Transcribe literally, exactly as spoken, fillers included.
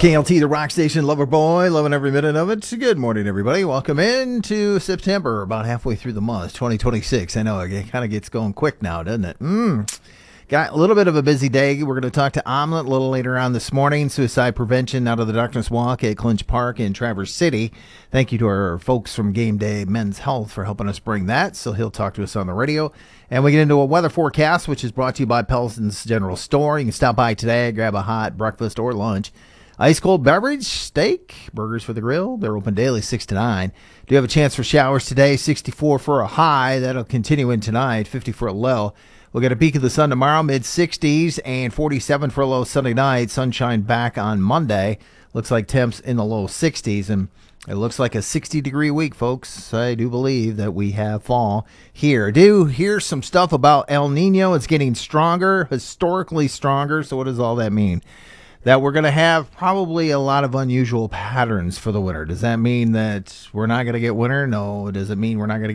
K L T, the rock station, lover boy, loving every minute of it. Good morning, everybody. Welcome into September, about halfway through the month, twenty twenty-six. I know it kind of gets going quick now, doesn't it? Mm. Got a little bit of a busy day. We're going to talk to Omelette a little later on this morning. Suicide prevention out of the Darkness Walk at Clinch Park in Traverse City. Thank you to our folks from Game Day Men's Health for helping us bring that. So he'll talk to us on the radio. And we get into a weather forecast, which is brought to you by Pelson's General Store. You can stop by today, grab a hot breakfast or lunch. Ice cold beverage, steak, burgers for the grill. They're open daily six to nine. Do have a chance for showers today, sixty-four for a high. That'll continue in tonight, fifty for a low. We'll get a peek of the sun tomorrow, mid-sixties, and forty-seven for a low Sunday night. Sunshine back on Monday. Looks like temps in the low sixties, and it looks like a sixty-degree week, folks. I do believe that we have fall here. I do hear some stuff about El Nino. It's getting stronger, historically stronger. So what does all that mean? That we're going to have probably a lot of unusual patterns for the winter. Does that mean that we're not going to get winter? No. Does it mean we're not going to